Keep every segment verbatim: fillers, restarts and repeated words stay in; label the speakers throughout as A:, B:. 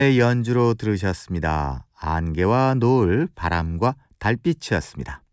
A: 연주로 들으셨습니다. 안개와 노을, 바람과 달빛이었습니다.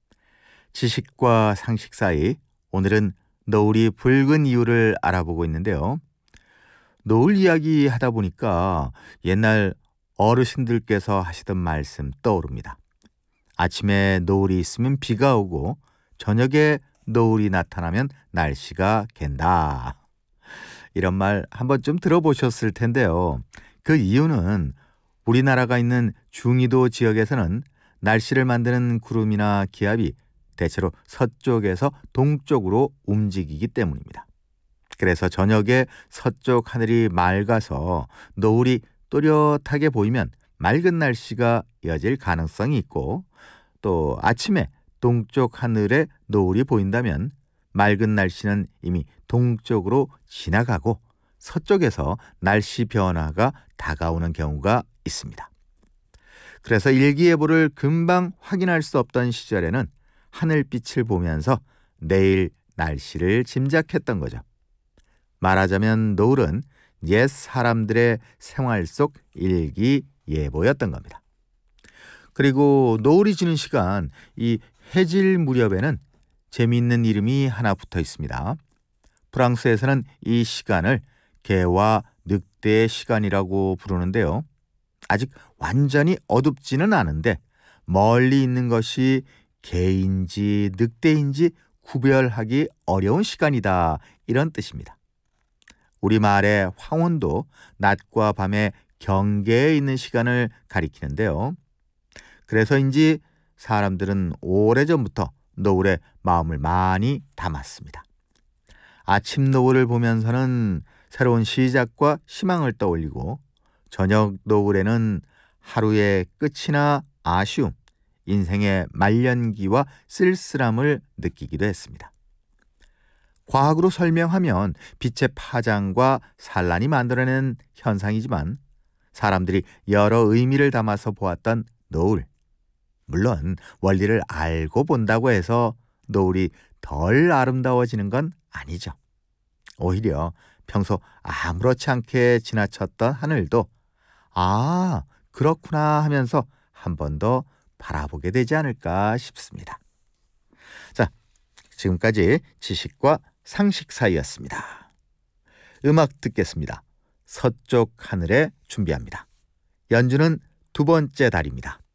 A: 지식과 상식 사이, 오늘은 노을이 붉은 이유를 알아보고 있는데요. 노을 이야기 하다 보니까 옛날 어르신들께서 하시던 말씀 떠오릅니다. 아침에 노을이 있으면 비가 오고 저녁에 노을이 나타나면 날씨가 갠다. 이런 말 한 번쯤 들어보셨을 텐데요. 그 이유는 우리나라가 있는 중위도 지역에서는 날씨를 만드는 구름이나 기압이 대체로 서쪽에서 동쪽으로 움직이기 때문입니다. 그래서 저녁에 서쪽 하늘이 맑아서 노을이 또렷하게 보이면 맑은 날씨가 이어질 가능성이 있고, 또 아침에 동쪽 하늘에 노을이 보인다면 맑은 날씨는 이미 동쪽으로 지나가고 서쪽에서 날씨 변화가 다가오는 경우가 있습니다. 그래서 일기예보를 금방 확인할 수 없던 시절에는 하늘빛을 보면서 내일 날씨를 짐작했던 거죠. 말하자면 노을은 옛 사람들의 생활 속 일기예보였던 겁니다. 그리고 노을이 지는 시간, 이 해질 무렵에는 재미있는 이름이 하나 붙어 있습니다. 프랑스에서는 이 시간을 개와 늑대의 시간이라고 부르는데요. 아직 완전히 어둡지는 않은데 멀리 있는 것이 개인지 늑대인지 구별하기 어려운 시간이다, 이런 뜻입니다. 우리말의 황혼도 낮과 밤의 경계에 있는 시간을 가리키는데요. 그래서인지 사람들은 오래전부터 노을에 마음을 많이 담았습니다. 아침 노을을 보면서는 새로운 시작과 희망을 떠올리고, 저녁 노을에는 하루의 끝이나 아쉬움, 인생의 말년기와 쓸쓸함을 느끼기도 했습니다. 과학으로 설명하면 빛의 파장과 산란이 만들어낸 현상이지만 사람들이 여러 의미를 담아서 보았던 노을, 물론 원리를 알고 본다고 해서 노을이 덜 아름다워지는 건 아니죠. 오히려 평소 아무렇지 않게 지나쳤던 하늘도 아, 그렇구나 하면서 한 번 더 바라보게 되지 않을까 싶습니다. 자, 지금까지 지식과 상식 사이였습니다. 음악 듣겠습니다. 서쪽 하늘에 준비합니다. 연주는 두 번째 달입니다.